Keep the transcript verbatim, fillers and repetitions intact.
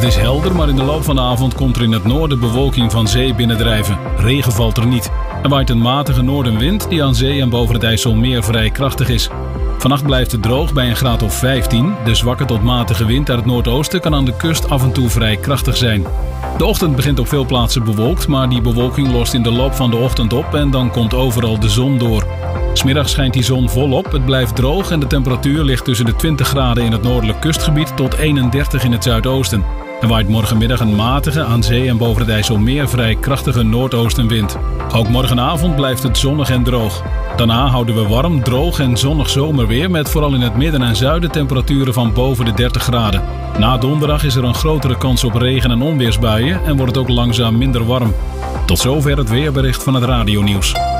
Het is helder, maar in de loop van de avond komt er in het noorden bewolking van zee binnendrijven. Regen valt er niet. Er waait een matige noordenwind die aan zee en boven het IJsselmeer vrij krachtig is. Vannacht blijft het droog bij een graad of vijftien. De zwakke tot matige wind uit het noordoosten kan aan de kust af en toe vrij krachtig zijn. De ochtend begint op veel plaatsen bewolkt, maar die bewolking lost in de loop van de ochtend op en dan komt overal de zon door. 'S Middags schijnt die zon volop, het blijft droog en de temperatuur ligt tussen de twintig graden in het noordelijk kustgebied tot eenendertig in het zuidoosten. Er waait morgenmiddag een matige, aan zee en boven het IJsselmeer vrij krachtige noordoostenwind. Ook morgenavond blijft het zonnig en droog. Daarna houden we warm, droog en zonnig zomerweer met vooral in het midden en zuiden temperaturen van boven de dertig graden. Na donderdag is er een grotere kans op regen- en onweersbuien en wordt het ook langzaam minder warm. Tot zover het weerbericht van het radionieuws.